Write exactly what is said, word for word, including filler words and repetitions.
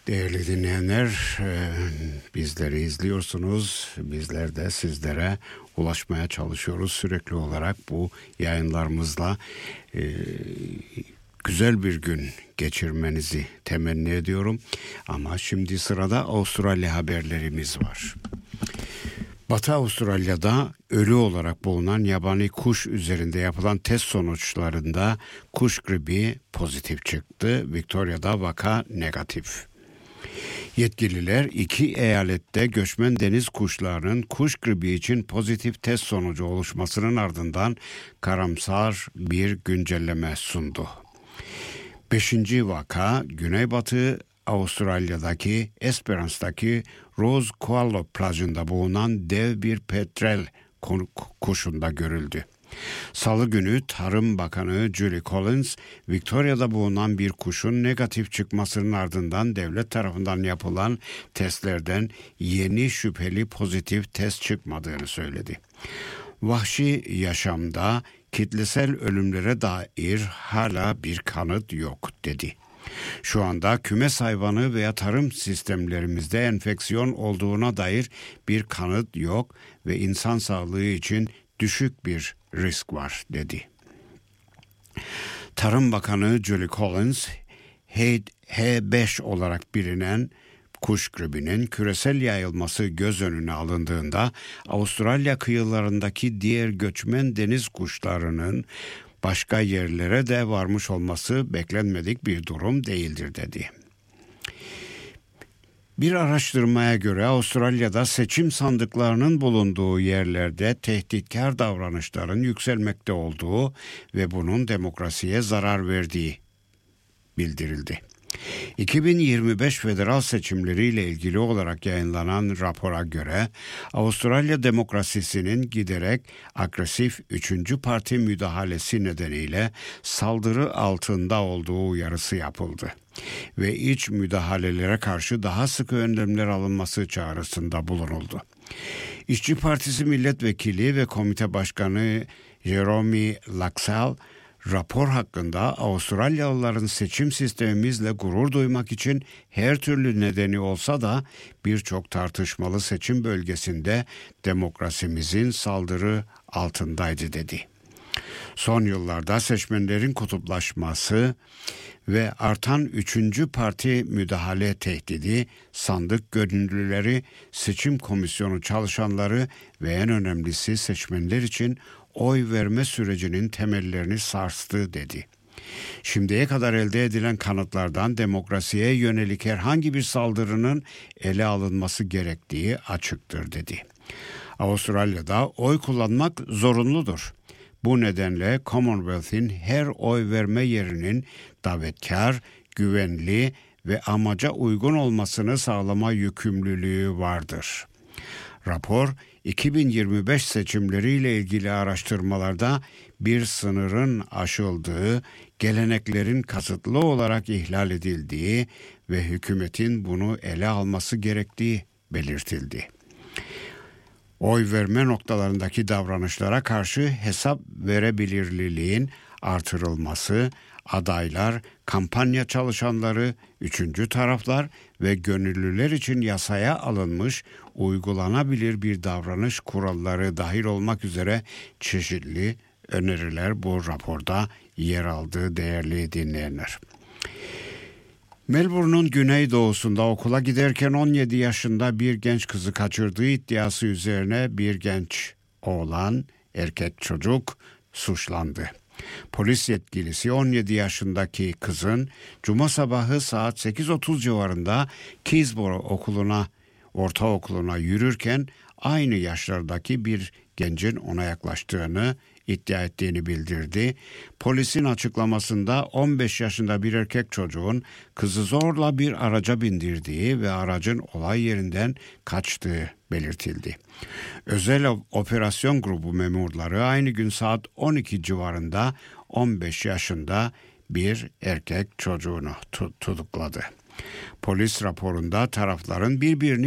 Değerli dinleyenler, e, bizleri izliyorsunuz. Bizler de sizlere ulaşmaya çalışıyoruz sürekli olarak bu yayınlarımızla. E, güzel bir gün geçirmenizi temenni ediyorum. Ama şimdi sırada Avustralya haberlerimiz var. Batı Avustralya'da ölü olarak bulunan yabani kuş üzerinde yapılan test sonuçlarında kuş gribi pozitif çıktı. Victoria'da vaka negatif. Yetkililer iki eyalette göçmen deniz kuşlarının kuş gribi için pozitif test sonucu oluşmasının ardından karamsar bir güncelleme sundu. Beşinci vaka Güneybatı Avustralya'daki Esperance'daki Rose Kuala plajında bulunan dev bir petrel kuşunda görüldü. Salı günü Tarım Bakanı Julie Collins, Victoria'da bulunan bir kuşun negatif çıkmasının ardından devlet tarafından yapılan testlerden yeni şüpheli pozitif test çıkmadığını söyledi. Vahşi yaşamda kitlesel ölümlere dair hala bir kanıt yok dedi. Şu anda kümes hayvanı veya tarım sistemlerimizde enfeksiyon olduğuna dair bir kanıt yok ve insan sağlığı için düşük bir risk var dedi. Tarım Bakanı Julie Collins, H beş olarak bilinen kuş gribinin küresel yayılması göz önüne alındığında Avustralya kıyılarındaki diğer göçmen deniz kuşlarının başka yerlere de varmış olması beklenmedik bir durum değildir dedi. Bir araştırmaya göre Avustralya'da seçim sandıklarının bulunduğu yerlerde tehditkar davranışların yükselmekte olduğu ve bunun demokrasiye zarar verdiği bildirildi. iki bin yirmi beş federal seçimleriyle ilgili olarak yayınlanan rapora göre Avustralya demokrasisinin giderek agresif üçüncü parti müdahalesi nedeniyle saldırı altında olduğu uyarısı yapıldı ve iç müdahalelere karşı daha sıkı önlemler alınması çağrısında bulunuldu. İşçi Partisi Milletvekili ve Komite Başkanı Jeremy Laxell, rapor hakkında Avustralyalıların seçim sistemimizle gurur duymak için her türlü nedeni olsa da birçok tartışmalı seçim bölgesinde demokrasimizin saldırı altındaydı dedi. Son yıllarda seçmenlerin kutuplaşması ve artan üçüncü parti müdahale tehdidi, sandık gönüllüleri, seçim komisyonu çalışanları ve en önemlisi seçmenler için oy verme sürecinin temellerini sarstı dedi. Şimdiye kadar elde edilen kanıtlardan demokrasiye yönelik herhangi bir saldırının ele alınması gerektiği açıktır dedi. Avustralya'da oy kullanmak zorunludur. Bu nedenle Commonwealth'in her oy verme yerinin davetkar, güvenli ve amaca uygun olmasını sağlama yükümlülüğü vardır. Rapor, iki bin yirmi beş seçimleriyle ilgili araştırmalarda bir sınırın aşıldığı, geleneklerin kasıtlı olarak ihlal edildiği ve hükümetin bunu ele alması gerektiği belirtildi. Oy verme noktalarındaki davranışlara karşı hesap verebilirliğin artırılması, adaylar, kampanya çalışanları, üçüncü taraflar ve gönüllüler için yasaya alınmış uygulanabilir bir davranış kuralları dahil olmak üzere çeşitli öneriler bu raporda yer aldı değerli dinleyenler. Melbourne'un güneydoğusunda okula giderken on yedi yaşında bir genç kızı kaçırdığı iddiası üzerine bir genç oğlan, erkek çocuk suçlandı. Polis yetkilisi on yedi yaşındaki kızın cuma sabahı saat sekiz otuz civarında Keysborough okuluna, ortaokuluna yürürken aynı yaşlardaki bir gencin ona yaklaştığını iddia ettiğini bildirdi. Polisin açıklamasında on beş yaşında bir erkek çocuğun kızı zorla bir araca bindirdiği ve aracın olay yerinden kaçtığı belirtildi. Özel operasyon grubu memurları aynı gün saat on iki civarında on beş yaşında bir erkek çocuğunu tutukladı. Polis raporunda tarafların birbirini